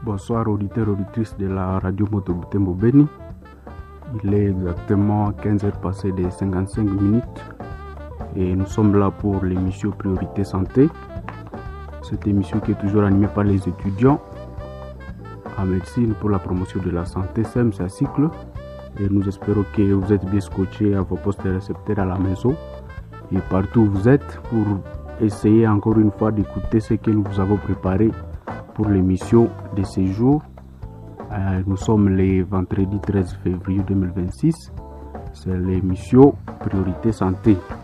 Bonsoir auditeurs et auditrices de la radio Moto Butembo Beni. Il est exactement 15h passées de 55 minutes et nous sommes là pour l'émission Priorité Santé. Cette émission qui est toujours animée par les étudiants en médecine pour la promotion de la santé, SEMS à cycle. Et nous espérons que vous êtes bien scotchés à vos postes de récepteurs à la maison et partout où vous êtes pour essayer encore une fois d'écouter ce que nous vous avons préparé pour l'émission de ce jour. Nous sommes le vendredi 13 février 2026. C'est l'émission Priorité Santé.